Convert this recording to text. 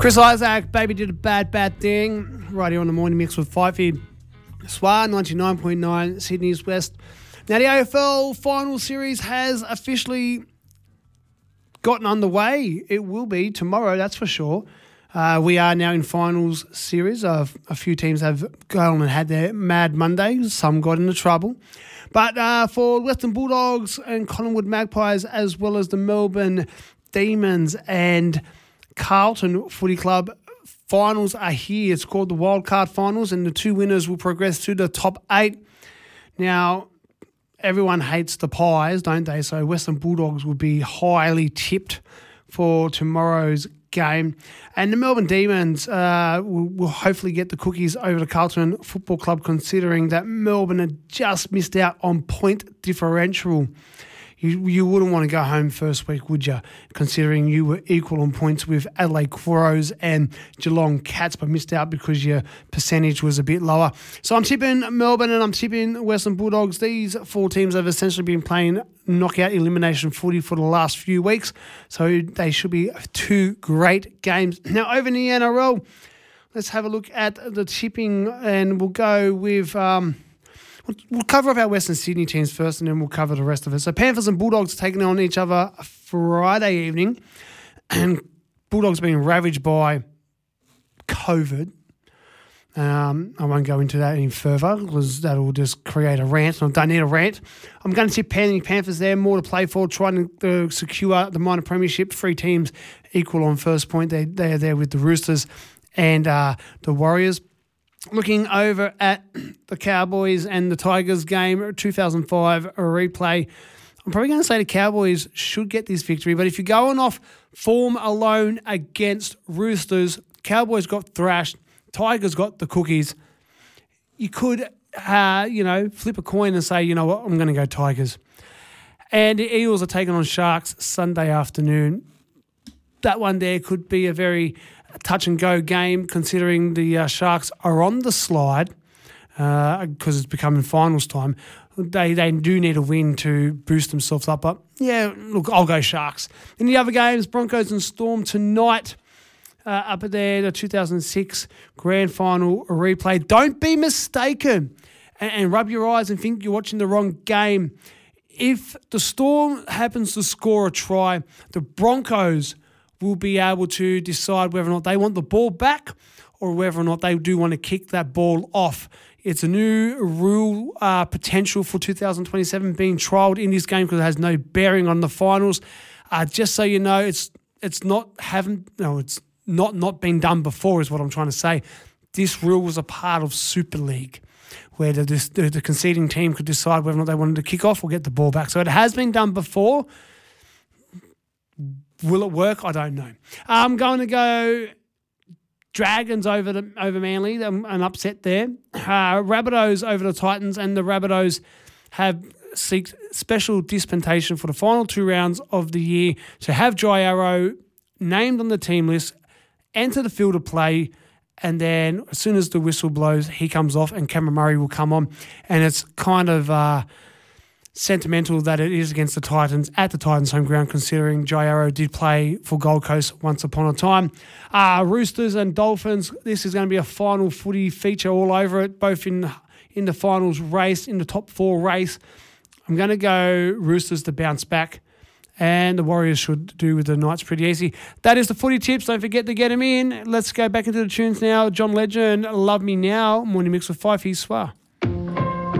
Chris Isaac, Baby Did a Bad Thing, right here on the Morning Mix with Fifey. SWAR 99.9, Sydney's West. Now, the AFL Final Series has officially gotten underway. It will be tomorrow, that's for sure. We are now in Finals Series. A few teams have gone and had their mad Mondays. Some got into trouble. But for Western Bulldogs and Collingwood Magpies, as well as the Melbourne Demons and Carlton Footy Club, finals are here. It's called the Wildcard Finals, and the two winners will progress to the top 8. Now, everyone hates the Pies, don't they? So Western Bulldogs will be highly tipped for tomorrow's game. And the Melbourne Demons will hopefully get the cookies over the Carlton Football Club, considering that Melbourne had just missed out on point differential. You wouldn't want to go home first week, would you? Considering you were equal on points with Adelaide Crows and Geelong Cats, but missed out because your percentage was a bit lower. So I'm tipping Melbourne and I'm tipping Western Bulldogs. These four teams have essentially been playing knockout elimination footy for the last few weeks, so they should be two great games. Now, over in the NRL, let's have a look at the tipping, and we'll go with... We'll cover up our Western Sydney teams first, and then we'll cover the rest of it. So Panthers and Bulldogs taking on each other Friday evening, and Bulldogs being ravaged by COVID. I won't go into that any further because that will just create a rant, and I don't need a rant. I'm going to tip Panthers there, more to play for, trying to secure the minor premiership. 3 teams equal on first point. They are there with the Roosters and the Warriors. Looking over at the Cowboys and the Tigers game, 2005, a replay. I'm probably going to say the Cowboys should get this victory, but if you're going off form alone against Roosters, Cowboys got thrashed, Tigers got the cookies. You could, flip a coin and say, you know what, I'm going to go Tigers. And the Eagles are taking on Sharks Sunday afternoon. That one there could be a very touch-and-go game, considering the Sharks are on the slide because it's becoming finals time. They do need a win to boost themselves up. But, yeah, look, I'll go Sharks. In the other games, Broncos and Storm tonight, up there, the 2006 Grand Final replay. Don't be mistaken and rub your eyes and think you're watching the wrong game. If the Storm happens to score a try, the Broncos will be able to decide whether or not they want the ball back or whether or not they do want to kick that ball off. It's a new rule potential for 2027 being trialled in this game because it has no bearing on the finals. Just so you know, it's not been done before is what I'm trying to say. This rule was a part of Super League where the conceding team could decide whether or not they wanted to kick off or get the ball back. So it has been done before. Will it work? I don't know. I'm going to go Dragons over Manly, an upset there. Rabbitohs over the Titans, and the Rabbitohs have seeked special dispensation for the final 2 rounds of the year to have Jai Arrow named on the team list, enter the field of play, and then as soon as the whistle blows, he comes off and Cameron Murray will come on. And it's kind of... sentimental that it is against the Titans at the Titans' home ground, considering Jai Arrow did play for Gold Coast once upon a time. Roosters and Dolphins, this is going to be a final footy feature all over it, both in the finals race, in the top 4 race. I'm going to go Roosters to bounce back, and the Warriors should do with the Knights pretty easy. That is the footy tips. Don't forget to get them in. Let's go back into the tunes now. John Legend, Love Me Now, Morning Mix with Fifey Swar.